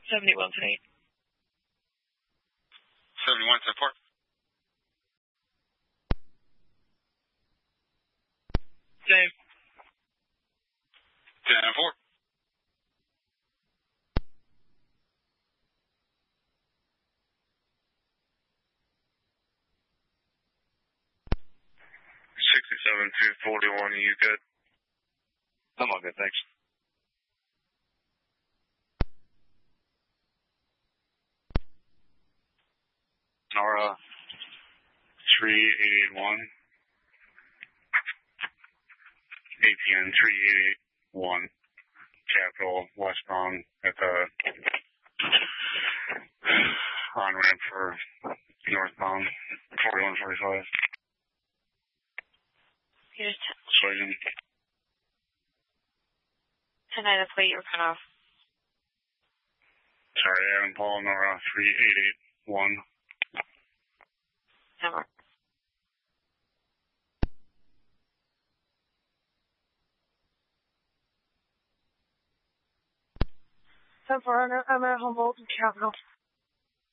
71 tonight. 71 support. Same. 10-4. 67-241, are you good? I'm all good, thanks. Nora 3881. APN 3881. Capital westbound at the on ramp for northbound 4145. Here's Swaying. 10-9, the plate, you're cut off. Sorry, Adam Paul, Nora 3881. Never. I'm at Humboldt and Capital.